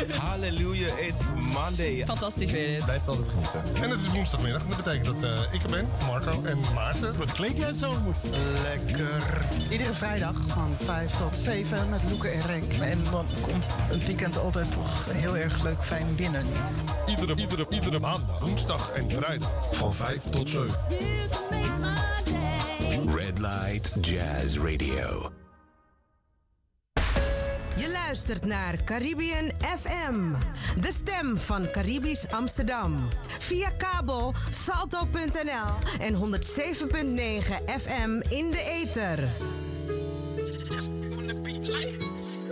Hallelujah, it's Monday. Fantastisch weer dit. Blijft altijd genieten. En het is woensdagmiddag. Dat betekent dat ik er ben, Marco en Maarten. Wat klink jij zo moet? Lekker. Iedere vrijdag van 5 tot 7 met Loeke en Renk. En dan komt het weekend altijd toch heel erg leuk fijn binnen. Iedere maandag, woensdag en vrijdag van 5 tot 7. Red Light Jazz Radio. Je luistert naar Caribbean FM, de stem van Caribisch Amsterdam. Via kabel salto.nl en 107.9 FM in de ether.